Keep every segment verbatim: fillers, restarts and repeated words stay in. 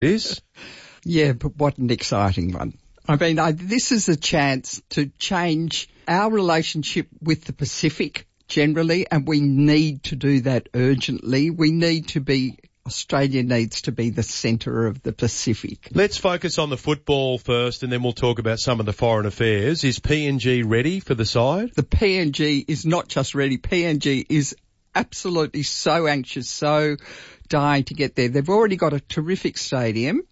This? Yeah, but what an exciting one. I mean, I, this is a chance to change our relationship with the Pacific generally, and we need to do that urgently. We need to be, Australia needs to be the centre of the Pacific. Let's focus on the football first, and then we'll talk about some of the foreign affairs. Is P N G ready for the side? The P N G is not just ready. P N G is absolutely so anxious, so dying to get there. They've already got a terrific stadium.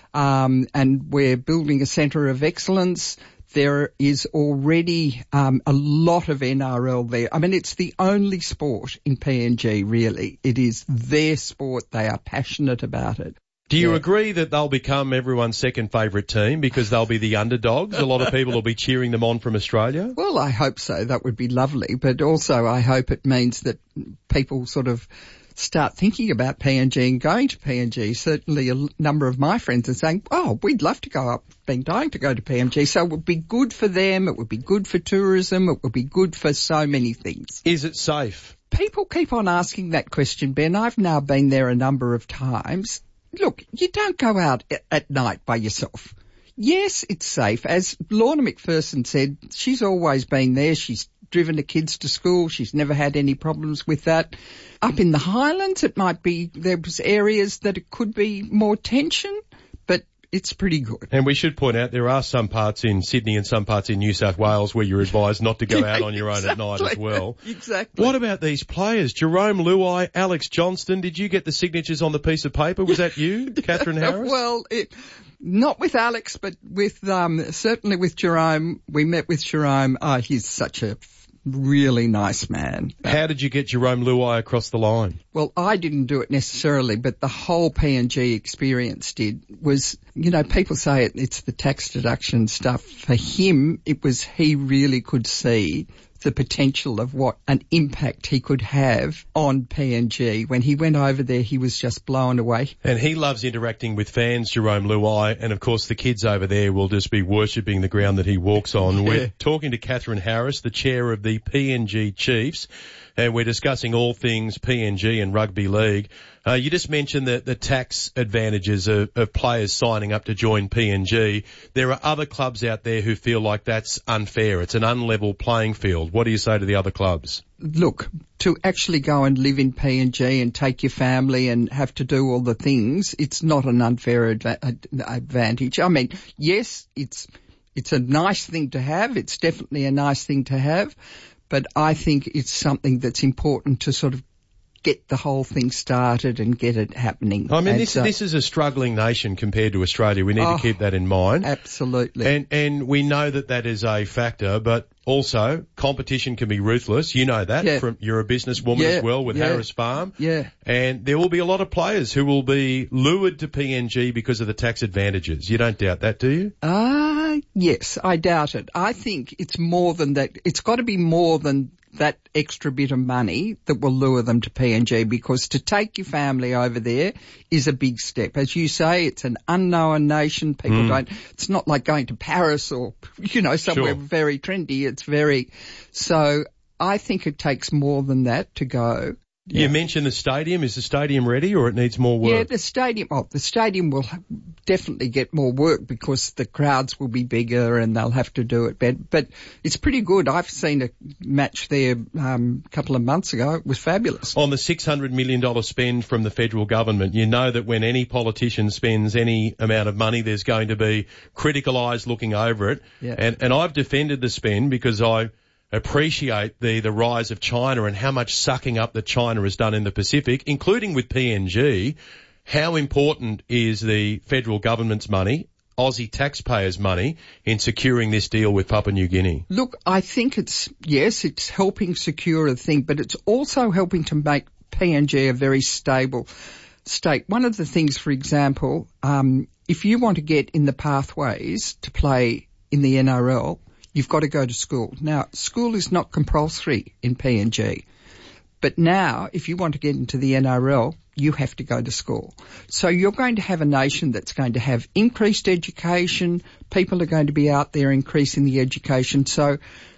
Um, and we're building a centre of excellence. There is already um, a lot of N R L there. I mean, it's the only sport in P N G, really. It is their sport. They are passionate about it. Do you yeah. agree that they'll become everyone's second favourite team because they'll be the underdogs? A lot of people will be cheering them on from Australia. Well, I hope so. That would be lovely. But also I hope it means that people sort of start thinking about P N G and going to P N G. Certainly a number of my friends are saying, oh, we'd love to go up, been dying to go to P N G. So it would be good for them, it would be good for tourism, it would be good for so many things. Is it safe? People keep on asking that question, Ben. I've now been there a number of times. Look, you don't go out at night by yourself. Yes, it's safe. As Lorna McPherson said, she's always been there. She's driven the kids to school. She's never had any problems with that. Up in the Highlands, it might be, there was areas that it could be more tension, but it's pretty good. And we should point out there are some parts in Sydney and some parts in New South Wales where you're advised not to go out on your own exactly. at night as well. Exactly. What about these players? Jerome Luai, Alex Johnston, did you get the signatures on the piece of paper? Was that you, Catherine Harris? Well, it, not with Alex, but with, um, certainly with Jerome. We met with Jerome. Oh, he's such a really nice man. How did you get Jerome Luai across the line? Well, I didn't do it necessarily, but the whole P N G experience did. Was, you know, people say it, it's the tax deduction stuff. For him, it was he really could see the potential of what an impact he could have on P N G. When he went over there, he was just blown away. And he loves interacting with fans, Jerome Luai, and of course the kids over there will just be worshipping the ground that he walks on. Yeah. We're talking to Catherine Harris, the chair of the P N G Chiefs, and we're discussing all things P N G and rugby league. Uh, you just mentioned the, the tax advantages of, of players signing up to join P N G. There are other clubs out there who feel like that's unfair. It's an unlevel playing field. What do you say to the other clubs? Look, to actually go and live in P N G and take your family and have to do all the things, it's not an unfair adva- advantage. I mean, yes, it's it's a nice thing to have. It's definitely a nice thing to have. But I think it's something that's important to sort of get the whole thing started and get it happening. I mean, and this so, this is a struggling nation compared to Australia. We need oh, to keep that in mind. Absolutely. And and we know that that is a factor, but also competition can be ruthless. You know that. Yeah. From you're a businesswoman yeah, as well with yeah, Harris Farm. Yeah. And there will be a lot of players who will be lured to P N G because of the tax advantages. You don't doubt that, do you? Ah, uh, yes, I doubt it. I think it's more than that. It's got to be more than that extra bit of money that will lure them to P N G, because to take your family over there is a big step. As you say, it's an unknown nation. People mm. don't, it's not like going to Paris or, you know, somewhere sure. very trendy. It's very, so I think it takes more than that to go. You Yeah. mentioned the stadium. Is the stadium ready or it needs more work? Yeah, the stadium, oh, the stadium will definitely get more work because the crowds will be bigger and they'll have to do it better. But it's pretty good. I've seen a match there um, a couple of months ago. It was fabulous. On the six hundred million dollars spend from the federal government, you know that when any politician spends any amount of money, there's going to be critical eyes looking over it. Yeah. And, and I've defended the spend because I appreciate the, the rise of China and how much sucking up that China has done in the Pacific, including with P N G. How important is the federal government's money, Aussie taxpayers' money, in securing this deal with Papua New Guinea? Look, I think it's, yes, it's helping secure a thing, but it's also helping to make P N G a very stable state. One of the things, for example, um, if you want to get in the pathways to play in the N R L, you've got to go to school. Now, school is not compulsory in P N G. But now, if you want to get into the N R L, you have to go to school. So you're going to have a nation that's going to have increased education. People are going to be out there increasing the education. So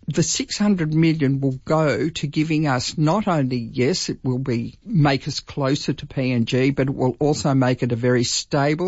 the six hundred million will go to giving us not only, yes, it will be make us closer to P N G, but it will also make it a very stable